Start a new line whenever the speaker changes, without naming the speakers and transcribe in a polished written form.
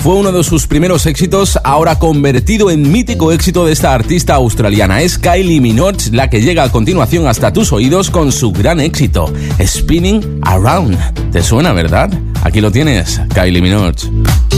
fue uno de sus primeros éxitos, ahora convertido en mítico éxito de esta artista australiana. Es Kylie Minogue la que llega a continuación hasta tus oídos con su gran éxito, Spinning Around. ¿Te suena, verdad? Aquí lo tienes, Kylie Minogue.